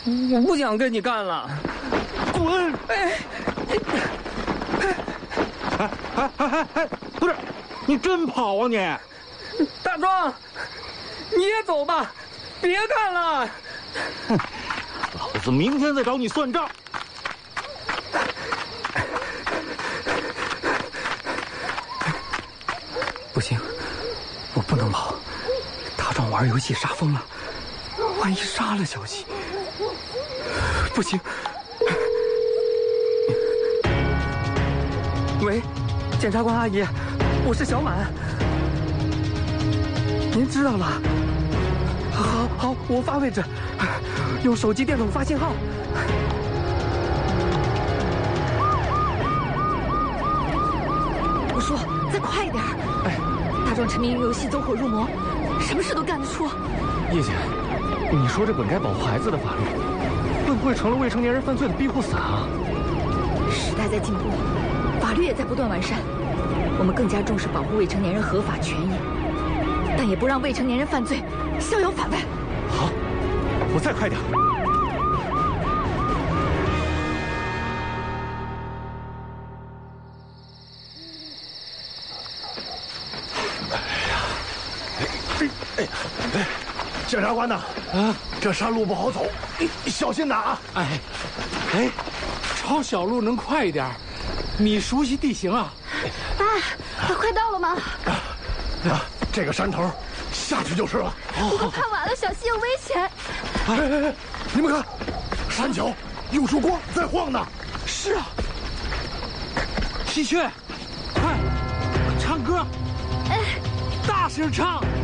我不想跟你干了， 滚！不是，你真跑啊你？ 大壮，你也走吧，别干了。 哼，老子明天再找你算账。 不行，我不能跑。大壮玩游戏杀疯了，万一杀了小希，不行。喂，检察官阿姨，我是小满。您知道了。好，我发位置，用手机电筒发信号。 我说再快一点！ 哎， 大壮沉迷于游戏，走火入魔，什么事都干得出。 叶姐，你说这本该保护孩子的法律，会不会成了未成年人犯罪的庇护伞啊？ 时代在进步，法律也在不断完善，我们更加重视保护未成年人合法权益，但也不让未成年人犯罪逍遥法外。 好，我再快点。 检察官呐，这山路不好走，你小心打啊！ 哎，抄小路能快一点，你熟悉地形啊？ 爸，快到了吗？ 这个山头下去就是了。 不过太晚了，小溪有危险。 哎，你们看，山脚有束光在晃呢。 是啊，喜鹊，快唱歌，大声唱。